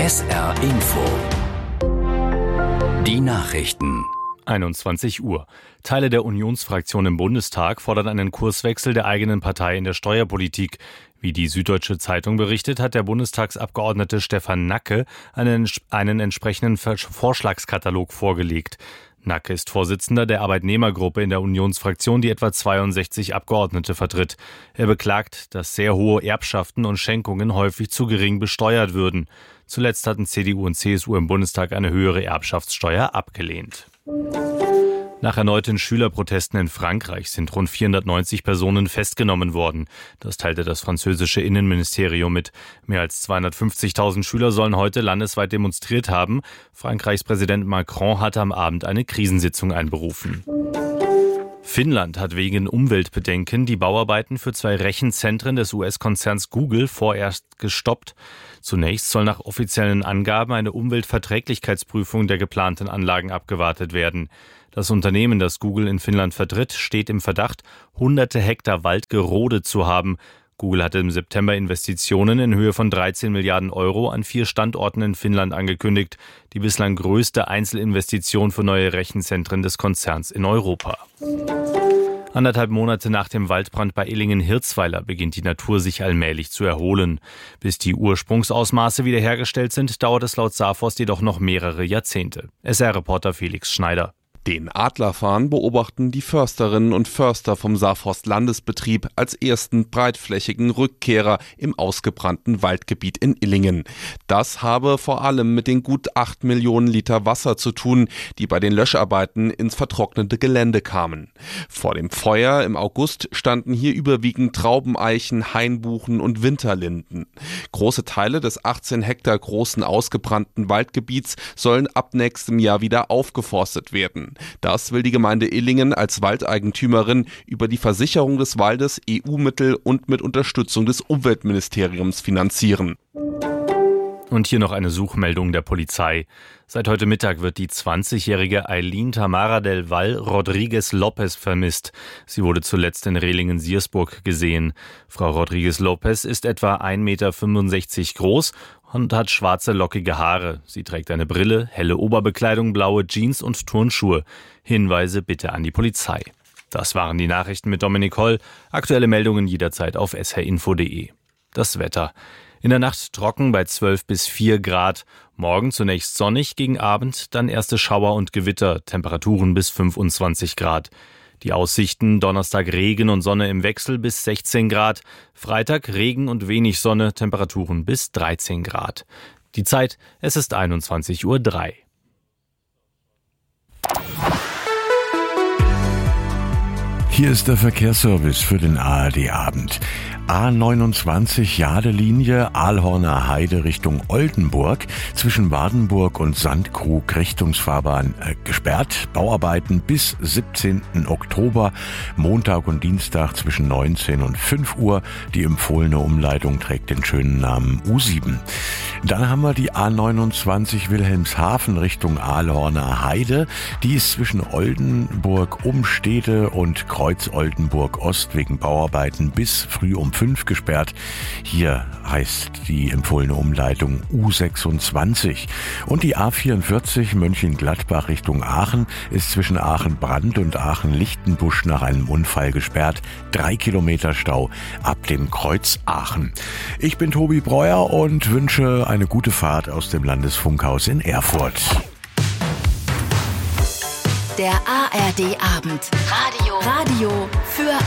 SR Info. Die Nachrichten. 21 Uhr. Teile der Unionsfraktion im Bundestag fordern einen Kurswechsel der eigenen Partei in der Steuerpolitik. Wie die Süddeutsche Zeitung berichtet, hat der Bundestagsabgeordnete Stefan Nacke einen entsprechenden Vorschlagskatalog vorgelegt. Nacke ist Vorsitzender der Arbeitnehmergruppe in der Unionsfraktion, die etwa 62 Abgeordnete vertritt. Er beklagt, dass sehr hohe Erbschaften und Schenkungen häufig zu gering besteuert würden. Zuletzt hatten CDU und CSU im Bundestag eine höhere Erbschaftssteuer abgelehnt. Nach erneuten Schülerprotesten in Frankreich sind rund 490 Personen festgenommen worden. Das teilte das französische Innenministerium mit. Mehr als 250.000 Schüler sollen heute landesweit demonstriert haben. Frankreichs Präsident Macron hat am Abend eine Krisensitzung einberufen. Finnland hat wegen Umweltbedenken die Bauarbeiten für 2 Rechenzentren des US-Konzerns Google vorerst gestoppt. Zunächst soll nach offiziellen Angaben eine Umweltverträglichkeitsprüfung der geplanten Anlagen abgewartet werden. Das Unternehmen, das Google in Finnland vertritt, steht im Verdacht, hunderte Hektar Wald gerodet zu haben. Google hatte im September Investitionen in Höhe von 13 Milliarden Euro an 4 Standorten in Finnland angekündigt. Die bislang größte Einzelinvestition für neue Rechenzentren des Konzerns in Europa. 1,5 Monate nach dem Waldbrand bei Illingen-Hirzweiler beginnt die Natur sich allmählich zu erholen. Bis die Ursprungsausmaße wiederhergestellt sind, dauert es laut Saforst jedoch noch mehrere Jahrzehnte. SR-Reporter Felix Schneider. Den Adlerfarn beobachten die Försterinnen und Förster vom Saforst-Landesbetrieb als ersten breitflächigen Rückkehrer im ausgebrannten Waldgebiet in Illingen. Das habe vor allem mit den gut 8 Millionen Liter Wasser zu tun, die bei den Löscharbeiten ins vertrocknete Gelände kamen. Vor dem Feuer im August standen hier überwiegend Traubeneichen, Hainbuchen und Winterlinden. Große Teile des 18 Hektar großen ausgebrannten Waldgebiets sollen ab nächstem Jahr wieder aufgeforstet werden. Das will die Gemeinde Illingen als Waldeigentümerin über die Versicherung des Waldes, EU-Mittel und mit Unterstützung des Umweltministeriums finanzieren. Und hier noch eine Suchmeldung der Polizei. Seit heute Mittag wird die 20-jährige Aileen Tamara del Val Rodriguez Lopez vermisst. Sie wurde zuletzt in Rehlingen-Siersburg gesehen. Frau Rodriguez Lopez ist etwa 1,65 Meter groß und hat schwarze, lockige Haare. Sie trägt eine Brille, helle Oberbekleidung, blaue Jeans und Turnschuhe. Hinweise bitte an die Polizei. Das waren die Nachrichten mit Dominik Holl. Aktuelle Meldungen jederzeit auf srinfo.de. Das Wetter. In der Nacht trocken bei 12 bis 4 Grad. Morgen zunächst sonnig, gegen Abend dann erste Schauer und Gewitter, Temperaturen bis 25 Grad. Die Aussichten: Donnerstag Regen und Sonne im Wechsel bis 16 Grad. Freitag Regen und wenig Sonne, Temperaturen bis 13 Grad. Die Zeit: es ist 21:03 Uhr. Hier ist der Verkehrsservice für den ARD-Abend. A29 Jadelinie Aalhorner Heide Richtung Oldenburg, zwischen Wardenburg und Sandkrug Richtungsfahrbahn gesperrt. Bauarbeiten bis 17. Oktober, Montag und Dienstag zwischen 19 und 5 Uhr. Die empfohlene Umleitung trägt den schönen Namen U7. Dann haben wir die A29 Wilhelmshaven Richtung Aalhorner Heide. Die ist zwischen Oldenburg Umstede und Kreuz Oldenburg Ost wegen Bauarbeiten bis früh um 5 gesperrt. Hier heißt die empfohlene Umleitung U26. Und die A44 Mönchengladbach Richtung Aachen ist zwischen Aachen-Brand und Aachen-Lichtenbusch nach einem Unfall gesperrt. 3 Kilometer Stau ab dem Kreuz Aachen. Ich bin Tobi Breuer und wünsche eine gute Fahrt aus dem Landesfunkhaus in Erfurt. Der ARD-Abend. Radio für